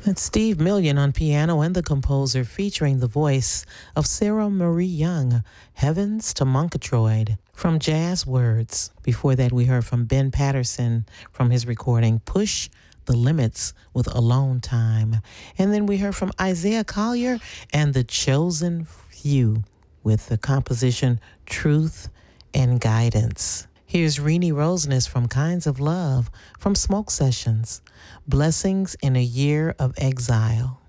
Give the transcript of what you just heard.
That's Steve Million on piano and the composer featuring the voice of Sarah Marie Young, Heavens to Murgatroyd from Jazz Words. Before that, we heard from Ben Patterson from his recording Push the Limits with Alone Time. And then we heard from Isaiah Collier and The Chosen Few with the composition Truth and Guidance. Here's Renee Roseness from Kinds of Love from Smoke Sessions. Blessings in a Year of Exile.